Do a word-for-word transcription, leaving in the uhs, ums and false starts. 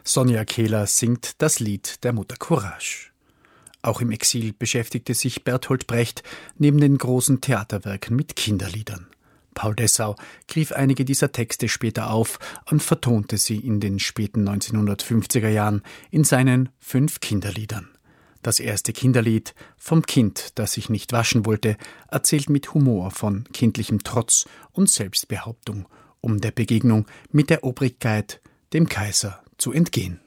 Sonja Kehler singt das Lied der Mutter Courage. Auch im Exil beschäftigte sich Bertolt Brecht neben den großen Theaterwerken mit Kinderliedern. Paul Dessau griff einige dieser Texte später auf und vertonte sie in den späten neunzehnhundertfünfziger Jahren in seinen fünf Kinderliedern. Das erste Kinderlied, Vom Kind, das sich nicht waschen wollte, erzählt mit Humor von kindlichem Trotz und Selbstbehauptung, um der Begegnung mit der Obrigkeit, dem Kaiser, zu entgehen.